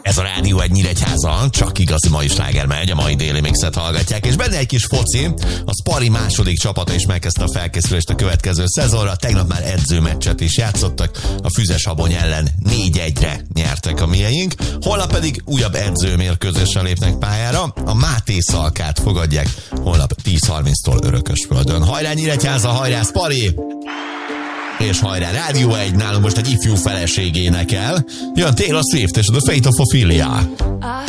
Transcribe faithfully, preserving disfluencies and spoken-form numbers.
Ez a Rádió egy Nyíregyháza, csak igazi mai sláger megy, a mai déli mixet hallgatják, és benne egy kis foci. A Spari második csapata is megkezdte a felkészülést a következő szezonra, tegnap már edzőmeccset is játszottak, a Füzesabony ellen négy egyre nyertek a mieink, holnap pedig újabb edzőmérkőzéssel lépnek pályára, a Máté Szalkát fogadják holnap tíz harminctól Örökösföldön. Hajrá Nyíregyháza, hajrá Spari! És hajrá Rádió egy, nálunk most egy ifjú feleség énekel. Jön Taylor Swift és The Fate of Ophelia.